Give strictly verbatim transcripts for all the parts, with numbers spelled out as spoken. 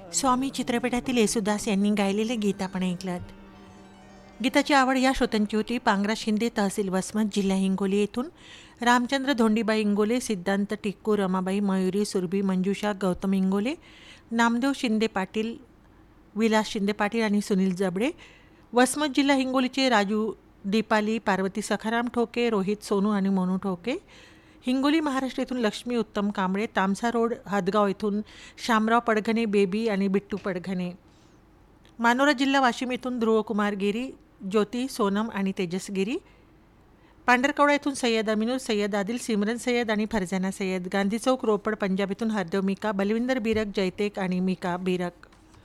स्वामी चित्रपटातील येसुदास यांनी गायलेले गीत आपण ऐकलात. गीताची आवड या श्रोत्यांची होती. पांगरा शिंदे, तहसील वसमत, जिल्हा हिंगोली येथून रामचंद्र धोंडीबाई इंगोले, सिद्धांत टिक्कू, रमाबाई मयुरी, सुरभी, मंजुषा, गौतम इंगोले, नामदेव शिंदे पाटील, विलास शिंदे पाटील आणि सुनील जबडे. वसमत जिल्हा हिंगोलीचे राजू, दीपाली, पार्वती सखाराम ठोके, रोहित सोनू आणि मोनू ठोके. हिंगोली महाराष्ट्र येथून लक्ष्मी उत्तम कांबळे, तामसा रोड हदगाव येथून शामराव पडघणे, बेबी आणि बिट्टू पडघणे. मानोरा जिल्हा वाशिम येथून ध्रुवकुमार गिरी, ज्योती, सोनम आणि तेजस गिरी. पांढरकवडा येथून सय्यद अमिनूर, सय्यद आदिल, सिमरन सय्यद आणि फरजाना सय्यद. गांधी चौक रोपड पंजाब येथून हरदेव मिका, बलविंदर बिरक, जयतेक आणि मिका बिरक.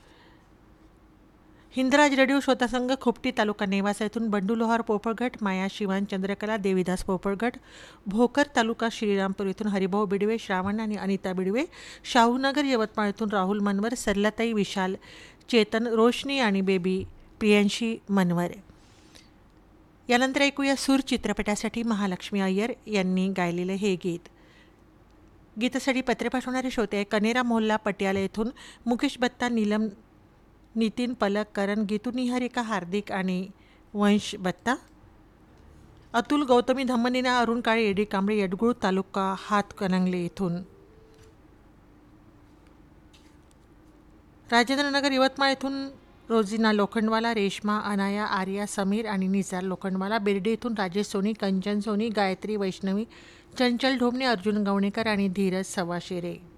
हिंदराज रेडिओ श्रोता संघ खोपटी तालुका नेवासा येथून बंडू लोहार पोपळगट, माया शिवान चंद्रकला, देवीदास पोपळगट. भोकर तालुका श्रीरामपूर येथून हरिभाऊ बिडवे, श्रावण आणि अनिता बिडवे. शाहूनगर यवतमाळ येथून राहुल मनवर, सरलाताई विशाल, चेतन, रोशनी आणि बेबी प्रियांशी मनवर. यानंतर ऐकूया सूर चित्रपटासाठी महालक्ष्मी अय्यर यांनी गायलेलं हे गीत. गीतासाठी पत्रे पाठवणारे श्रोते आहे कनेरा मोहल्ला पटियाला येथून मुकेश बत्ता, नीलम, नितीन, पलक, करण, गीतू, निहारिका, हार्दिक आणि वंश बत्ता. अतुल, गौतमी, धम्मनीना, अरुण काळे, एडी कांबळे, यडगुळ तालुका हातकणंगले येथून. राजेंद्रनगर यवतमाळ येथून रोजिना लोखंडवाला, रेश्मा, अनाया, आर्या, समीर आणि निसार लोखंडवाला. बिर्डी येथून राजेश सोनी, कंचन सोनी, गायत्री, वैष्णवी, चंचल ढोबणे, अर्जुन गवणेकर आणि धीरज सवाशेरे.